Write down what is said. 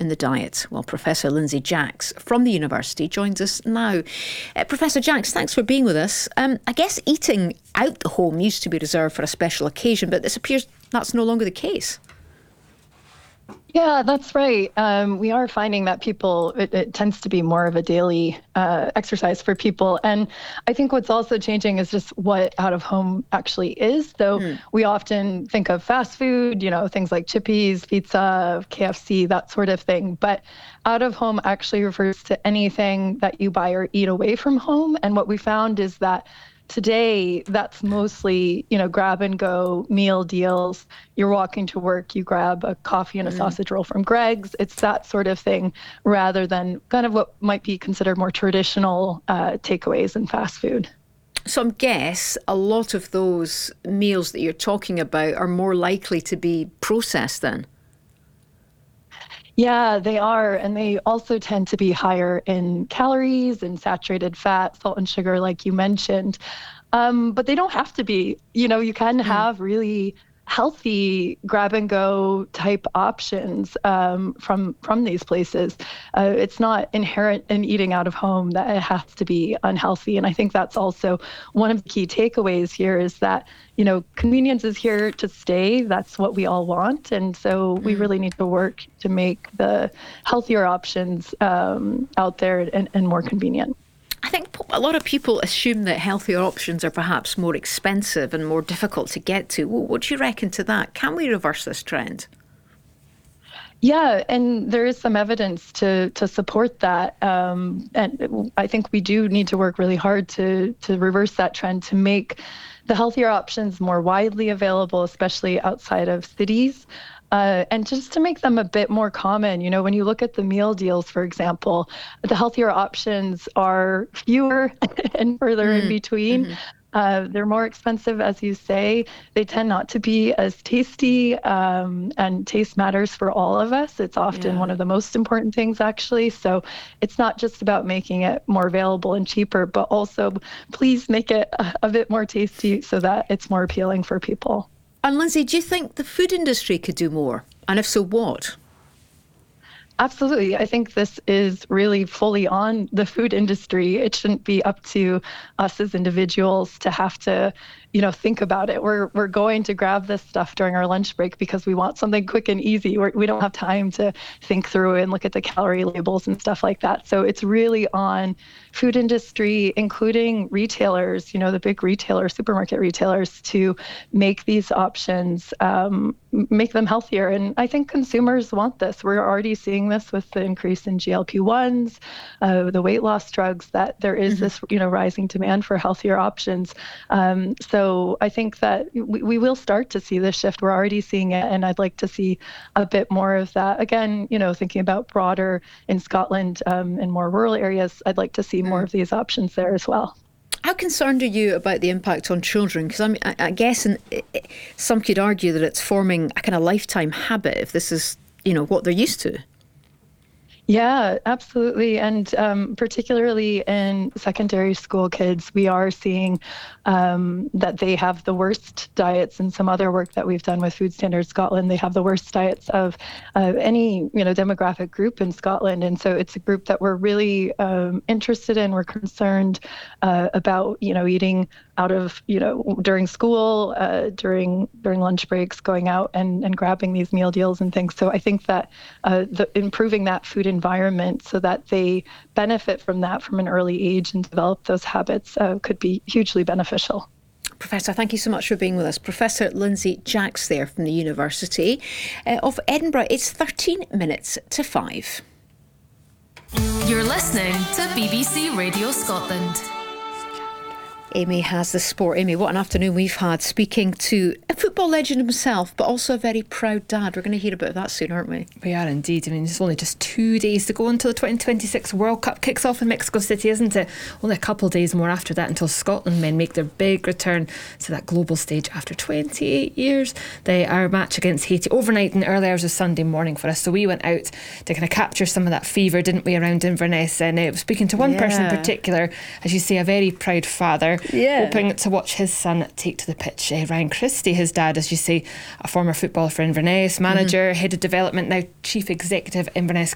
in the diet? Well, Professor Lindsay Jacks from the university joins us now. Professor Jacks, thanks for being with us. I guess eating out the home used to be reserved for a special occasion, but this appears that's no longer the case. Yeah, that's right. We are finding that it tends to be more of a daily exercise for people. And I think what's also changing is just what out of home actually is. So we often think of fast food, things like Chippies, pizza, KFC, that sort of thing. But out of home actually refers to anything that you buy or eat away from home. And what we found is that today, that's mostly, grab and go meal deals. You're walking to work, you grab a coffee and a sausage roll from Greg's. It's that sort of thing rather than kind of what might be considered more traditional takeaways and fast food. So I guess a lot of those meals that you're talking about are more likely to be processed then. Yeah, they are. And they also tend to be higher in calories and saturated fat, salt and sugar, like you mentioned. But they don't have to be. You can have really healthy grab and go type options from these places. It's not inherent in eating out of home that it has to be unhealthy. And I think that's also one of the key takeaways here is that, convenience is here to stay. That's what we all want. And so we really need to work to make the healthier options out there and more convenient. I think a lot of people assume that healthier options are perhaps more expensive and more difficult to get to. What do you reckon to that? Can we reverse this trend? Yeah, and there is some evidence to support that. And I think we do need to work really hard to reverse that trend, to make the healthier options more widely available, especially outside of cities. And just to make them a bit more common, when you look at the meal deals, for example, the healthier options are fewer and further in between. They're more expensive, as you say. They tend not to be as tasty, and taste matters for all of us. It's often one of the most important things, actually. So it's not just about making it more available and cheaper, but also please make it a bit more tasty so that it's more appealing for people. And Lindsay, do you think the food industry could do more? And if so, what? Absolutely. I think this is really fully on the food industry. It shouldn't be up to us as individuals to have to, think about it. We're going to grab this stuff during our lunch break because we want something quick and easy. We don't have time to think through and look at the calorie labels and stuff like that. So it's really on food industry, including retailers, the big retailers, supermarket retailers, to make these options, make them healthier. And I think consumers want this. We're already seeing this with the increase in GLP-1s, the weight loss drugs, that there is this, rising demand for healthier options. So I think that we will start to see this shift. We're already seeing it, and I'd like to see a bit more of that. Again, thinking about broader in Scotland and more rural areas, I'd like to see more of these options there as well. How concerned are you about the impact on children? Because I guess some could argue that it's forming a kind of lifetime habit if this is, what they're used to. Yeah, absolutely. And particularly in secondary school kids, we are seeing that they have the worst diets. And some other work that we've done with Food Standards Scotland, they have the worst diets of any demographic group in Scotland. And so it's a group that we're really interested in. We're concerned about eating out of during school, during lunch breaks, going out and grabbing these meal deals and things. So I think that improving that food environment so that they benefit from that from an early age and develop those habits could be hugely beneficial. Professor, thank you so much for being with us. Professor Lindsay Jacks there from the University of Edinburgh. It's 13 minutes to 5. You're listening to BBC Radio Scotland. Amy has the sport. Amy, what an afternoon we've had speaking to a football legend himself, but also a very proud dad. We're going to hear about that soon, aren't we? We are indeed. I mean, it's only just 2 days to go until the 2026 World Cup kicks off in Mexico City, isn't it? Only a couple of days more after that until Scotland men make their big return to that global stage after 28 years. Our match against Haiti overnight in the early hours of Sunday morning for us. So we went out to kind of capture some of that fever, didn't we, around Inverness? And speaking to one person in particular, as you say, a very proud father. Hoping to watch his son take to the pitch. Ryan Christie, his dad, as you say, a former footballer for Inverness, manager, head of development, now chief executive Inverness